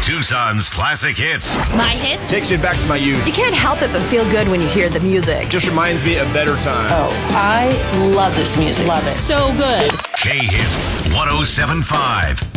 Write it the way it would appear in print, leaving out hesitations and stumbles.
Tucson's classic hits. My hits? Takes me back to my youth. You can't help it but feel good when you hear the music. Just reminds me of better times. Oh, I love this music. Love it. So good. K-Hit 107.5.